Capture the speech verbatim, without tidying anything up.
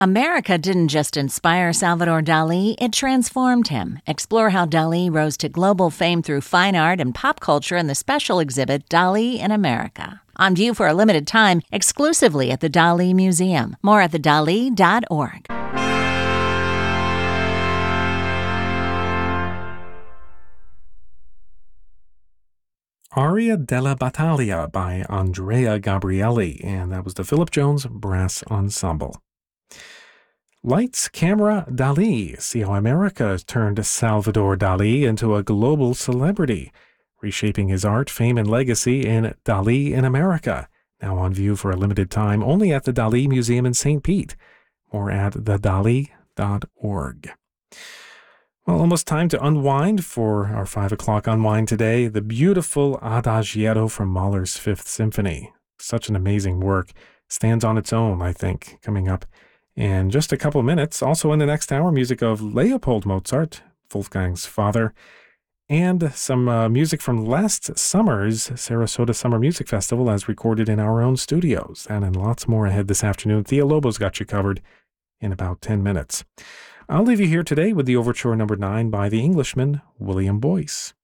America didn't just inspire Salvador Dali, it transformed him. Explore how Dali rose to global fame through fine art and pop culture in the special exhibit Dali in America. On view for a limited time, exclusively at the Dali Museum. More at the dali dot org. Aria della Battaglia by Andrea Gabrielli, and that was the Philip Jones Brass Ensemble. Lights, Camera, Dali. See how America turned Salvador Dali into a global celebrity, reshaping his art, fame, and legacy in Dali in America. Now on view for a limited time only at the Dali Museum in Saint Pete, or at the dali dot org. Well, almost time to unwind for our five o'clock unwind today. The beautiful Adagietto from Mahler's Fifth Symphony. Such an amazing work. Stands on its own, I think, coming up in just a couple minutes. Also in the next hour, music of Leopold Mozart, Wolfgang's father, and some uh, music from last summer's Sarasota Summer Music Festival as recorded in our own studios. And, and lots more ahead this afternoon. Thea Lobo's got you covered in about ten minutes. I'll leave you here today with the Overture number nine by the Englishman William Boyce.